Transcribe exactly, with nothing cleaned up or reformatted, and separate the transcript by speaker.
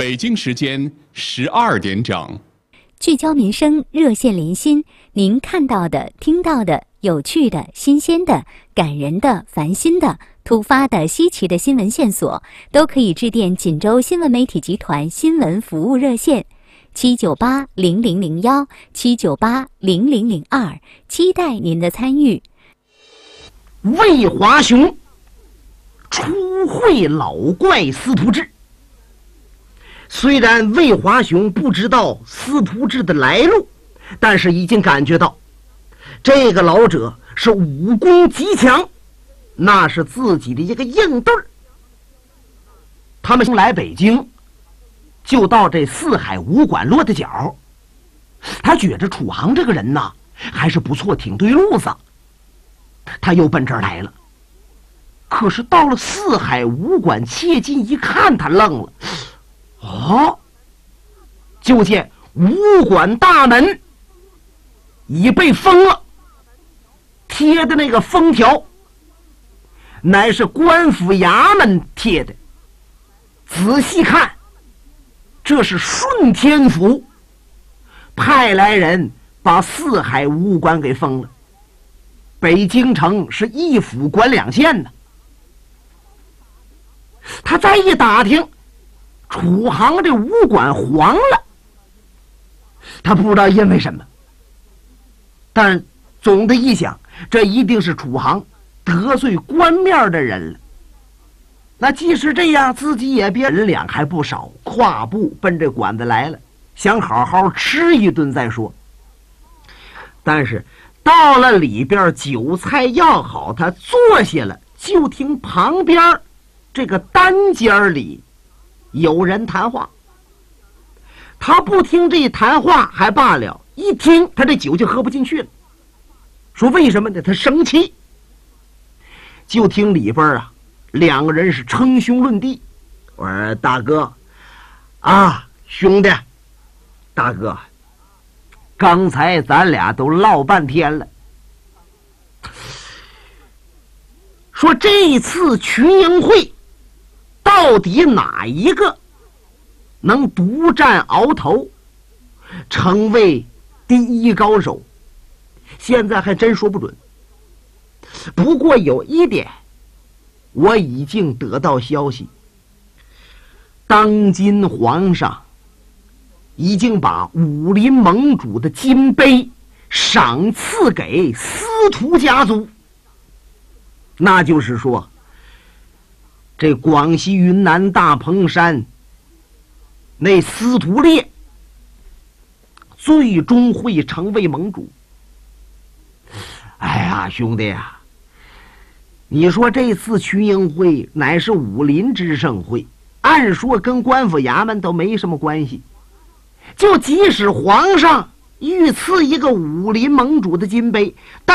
Speaker 1: 北京时间十二点整。
Speaker 2: 聚焦民生，热线连心，您看到的、听到的、有趣的、新鲜的、感人的、烦心的、突发的、稀奇的新闻线索，都可以致电锦州新闻媒体集团新闻服务热线七九八零零零幺七九八零零零二，期待您的参与。
Speaker 3: 魏华雄初会老怪司徒制。虽然魏华雄不知道司徒制的来路，但是已经感觉到这个老者是武功极强，那是自己的一个硬对儿。他们来北京就到这四海武馆落的脚，他觉着楚航这个人呐还是不错，挺对路子，他又奔这儿来了。可是到了四海武馆切近一看，他愣了。哦，就见武馆大门已被封了，贴的那个封条乃是官府衙门贴的。仔细看，这是顺天府派来人把四海武馆给封了。北京城是一府管两县的。他再一打听，楚航这武馆黄了，他不知道因为什么，但总的一想，这一定是楚航得罪官面的人了。那即使这样，自己也别人两还不少，跨步奔这馆子来了，想好好吃一顿再说。但是到了里边，酒菜要好，他坐下了，就听旁边这个单间里有人谈话。他不听这谈话还罢了，一听他这酒就喝不进去了。说为什么呢？他生气。就听里边啊，两个人是称兄论弟。我说大哥啊，兄弟，大哥，刚才咱俩都唠半天了，说这次群英会到底哪一个能独占鳌头，成为第一高手，现在还真说不准。不过有一点我已经得到消息，当今皇上已经把武林盟主的金杯赏赐给司徒家族。那就是说，这广西云南大鹏山那司徒烈最终会成为盟主。哎呀，兄弟啊，你说这次群英会乃是武林之盛会，按说跟官府衙门都没什么关系，就即使皇上御赐一个武林盟主的金杯，